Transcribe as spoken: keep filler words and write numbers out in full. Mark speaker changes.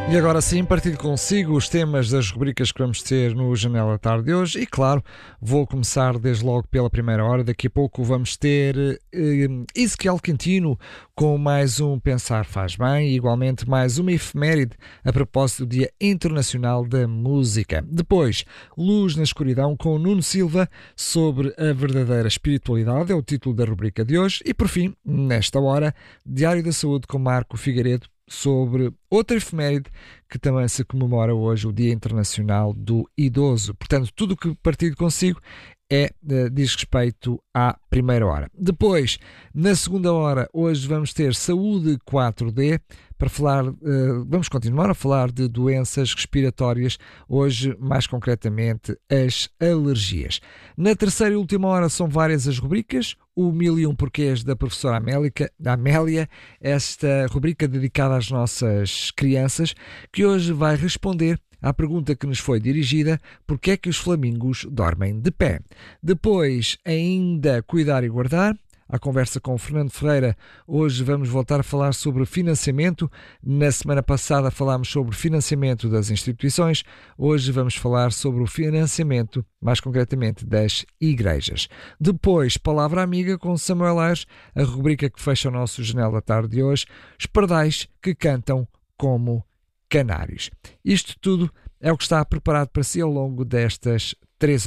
Speaker 1: E agora sim, partilho consigo os temas das rubricas que vamos ter no Janela Tarde de hoje. E claro, vou começar desde logo pela primeira hora. Daqui a pouco vamos ter eh, Ezequiel Quintino com mais um Pensar Faz Bem e igualmente mais uma efeméride a propósito do Dia Internacional da Música. Depois, Luz na Escuridão com Nuno Silva sobre a verdadeira espiritualidade, é o título da rubrica de hoje. E por fim, nesta hora, Diário da Saúde com Marco Figueiredo, sobre outra efeméride que também se comemora hoje, o Dia Internacional do Idoso. Portanto, tudo o que partilho consigo é, diz respeito à primeira hora. Depois, na segunda hora, hoje vamos ter Saúde quatro D, para falar, uh, vamos continuar a falar de doenças respiratórias, hoje mais concretamente as alergias. Na terceira e última hora são várias as rubricas, o Mil e Um Porquês da professora Amélica, da Amélia, esta rubrica dedicada às nossas crianças, que hoje vai responder à pergunta que nos foi dirigida: porque é que os flamingos dormem de pé? Depois, ainda Cuidar e Guardar, a conversa com o Fernando Ferreira. Hoje vamos voltar a falar sobre financiamento. Na semana passada falámos sobre financiamento das instituições. Hoje vamos falar sobre o financiamento, mais concretamente, das igrejas. Depois, Palavra Amiga com Samuel Aires, a rubrica que fecha o nosso Janela da Tarde de hoje. Os pardais que cantam como canários. Isto tudo é o que está preparado para si ao longo destas três horas.